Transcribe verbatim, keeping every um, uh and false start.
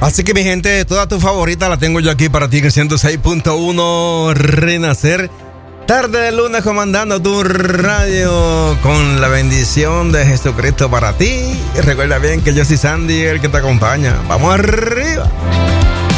Así que mi gente, toda tu favorita la tengo yo aquí para ti en el ciento seis punto uno Renacer. Tarde de lunes comandando tu radio con la bendición de Jesucristo para ti. Y recuerda bien que yo soy Sandy, el que te acompaña. ¡Vamos arriba!